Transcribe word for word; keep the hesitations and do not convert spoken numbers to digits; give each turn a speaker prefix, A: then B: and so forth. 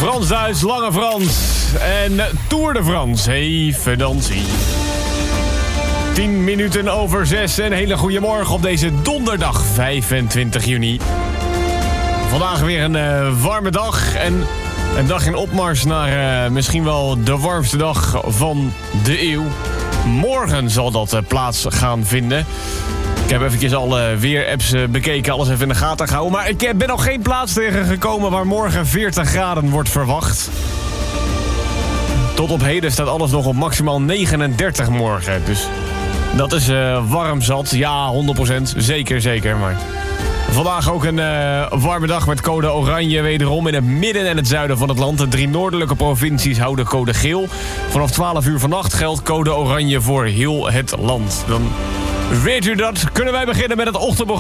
A: Frans-Duits, Lange Frans en Tour de France. Even dansie. tien minuten over zes. Een hele goede morgen op deze donderdag vijfentwintig juni. Vandaag weer een uh, warme dag en een dag in opmars naar uh, misschien wel de warmste dag van de eeuw. Morgen zal dat uh, plaats gaan vinden. Ik heb eventjes alle weer-apps uh, bekeken, alles even in de gaten gehouden. Maar ik ben nog geen plaats tegengekomen waar morgen veertig graden wordt verwacht. Tot op heden staat alles nog op maximaal negenendertig morgen. Dus dat is uh, warm zat. Ja, honderd procent. Zeker, zeker. Maar vandaag ook een uh, warme dag met code oranje wederom in het midden en het zuiden van het land. De drie noordelijke provincies houden code geel. Vanaf twaalf uur vannacht geldt code oranje voor heel het land. Dan weet u dat. Kunnen wij beginnen met het ochtendprogramma.